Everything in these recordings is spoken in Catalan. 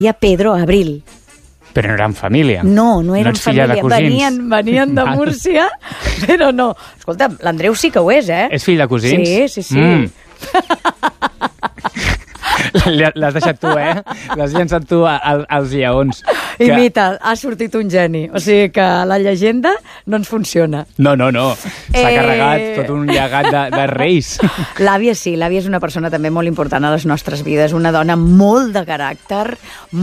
a Pedro Abril. Però no eren família. No eren filla família. de cosins. Venien de Múrcia, però no. Escolta, l'Andreu sí que ho és, eh? És fill de cosins? Sí. L'has deixat tu, eh? L'has llançat tu als lleons. Imita, ha sortit un geni. O sigui que la llegenda no ens funciona. No. S'ha carregat tot un llegat de reis. L'àvia sí, l'àvia és una persona també molt important a les nostres vides. Una dona molt de caràcter,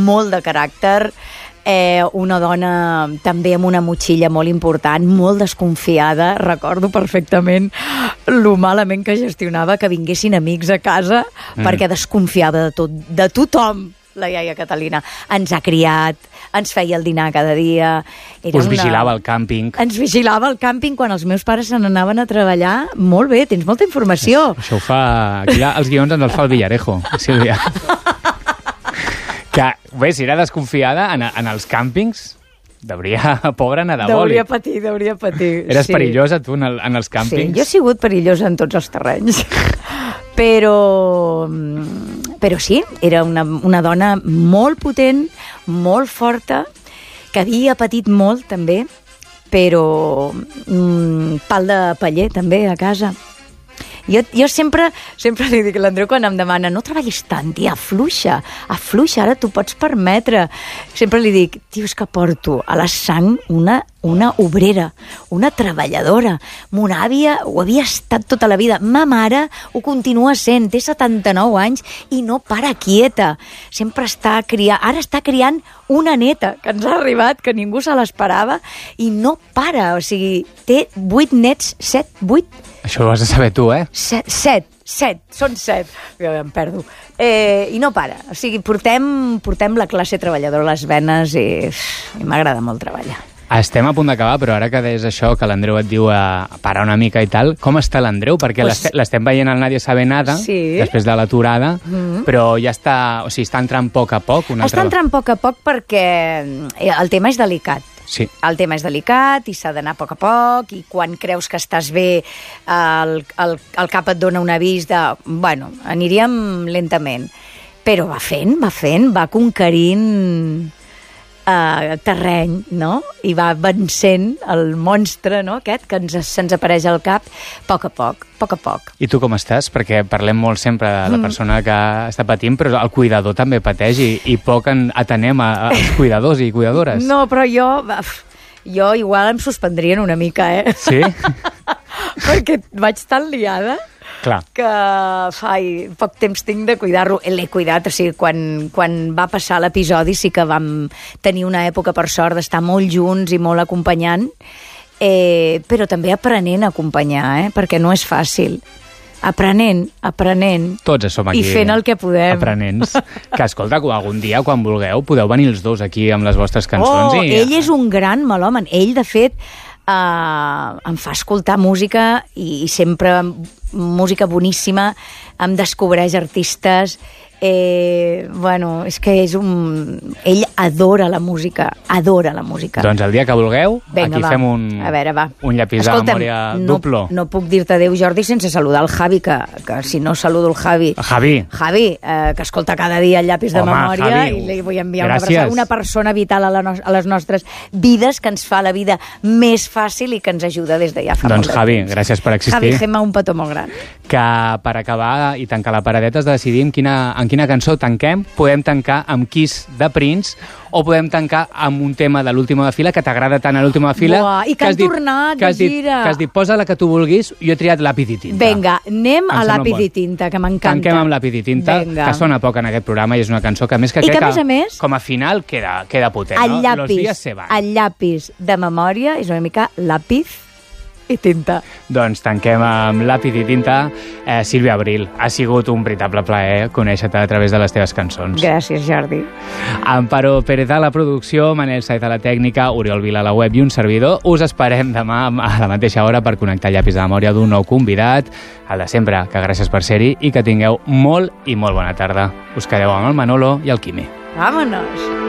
una dona també amb una motxilla molt important, molt desconfiada. Recordo perfectament lo malament que gestionava que vinguessin amics a casa perquè desconfiava de tot, de tothom. La iaia Catalina ens ha criat, ens feia el dinar cada dia. Vigilava al càmping. Ens vigilava al càmping quan els meus pares se n'anaven a treballar. Molt bé, tens molta informació. Això ho fa... Aquí els guions ens els fa el Villarejo, Sílvia. Que, bé, si era desconfiada en els càmpings, pobra anar de boli. Deuria patir. Eres perillosa, tu, en els càmpings? Sí, jo he sigut perillosa en tots els terrenys. Però sí, era una dona molt potent, molt forta, que havia patit molt, també, però pal de paller, també, a casa. Jo sempre li dic a l'Andreu quan em demana no treballis tant, tia, afluixa, ara t'ho pots permetre. Sempre li dic, tio, és que porto a la sang una obrera, una treballadora. Mona àvia ho havia estat tota la vida. Ma mare ho continua sent, té 79 anys i no para quieta. Sempre està criant, ara està criant una neta que ens ha arribat, que ningú se l'esperava, i no para, o sigui, té 8 nets, 8... Això ho has de saber tu, eh? 7, són 7. Jo em perdo. I no para. O sigui, portem la classe treballadora a les venes i m'agrada molt treballar. Estem a punt d'acabar, però ara que deies això, que l'Andreu et diu parar una mica i tal, com està l'Andreu? Perquè l'estem veient al Nadie sabe nada, després de l'aturada, però ja està, o sigui, està entrant a poc a poc. Està entrant a poc perquè el tema és delicat. Sí. El tema és delicat i s'ha d'anar a poc, i quan creus que estàs bé el cap et dona un avís de, bueno, aniríem lentament. Però va fent, va conquerint terreny, no? I va vencent el monstre, no?, aquest que se'ns apareix al cap a poc. I tu com estàs? Perquè parlem molt sempre de la persona que està patint, però el cuidador també pateix i poc atenem als cuidadors i cuidadores. No, però jo igual em suspendrien una mica, eh? Sí? Perquè vaig tan liada... Clar. Que poc temps tinc de cuidar-lo. L'he cuidat, o sigui, quan va passar l'episodi sí que vam tenir una època, per sort, d'estar molt junts i molt acompanyant, però també aprenent a acompanyar, perquè no és fàcil. Aprenent. Tots som aquí. I fent el que podem. Aprenents. Que, escolta, algun dia, quan vulgueu, podeu venir els dos aquí amb les vostres cançons. Ell és un gran melòman. Ell, de fet, em fa escoltar música i sempre música boníssima, em descobreix artistes, és que és ell adora la música. Doncs el dia que vulgueu, aquí fem un llapis de memòria duplo. No puc dir-te adéu, Jordi, sense saludar el Javi, que si no saludo el Javi... Javi, que escolta cada dia el llapis de memòria, Javi, i li vull enviar una abraçada, una persona vital a les nostres vides, que ens fa la vida més fàcil i que ens ajuda des de ja fa molt de temps. Doncs Javi, gràcies per existir. Javi, fem un petó molt gran. Que per acabar i tancar la paradeta has de decidir en quina cançó tanquem. Podem tancar amb Kiss de Prince o podem tancar amb un tema de l'Última de Fila que t'agrada tant a l'Última de Fila. I que han tornat de gira. Que has dit, posa la que tu vulguis, jo he triat Lápiz i Tinta. Vinga, anem a Lápiz i Tinta, que m'encanta. Tanquem amb Lápiz i Tinta, que sona poc en aquest programa i és una cançó que a més que crec que com a final queda potent. El llapis de memòria és una mica Lápiz i Tinta. Doncs tanquem amb Lápiz i Tinta. Sílvia Abril, ha sigut un veritable plaer conèixer-te a través de les teves cançons. Gràcies, Jordi. Amparo Pérez a la producció, Manel Saez a la tècnica, Oriol Vila a la web i un servidor. Us esperem demà a la mateixa hora per connectar llapis de memòria d'un nou convidat. El de sempre, que gràcies per ser-hi i que tingueu molt i molt bona tarda. Us quedeu amb el Manolo i el Quimi. Vámonos!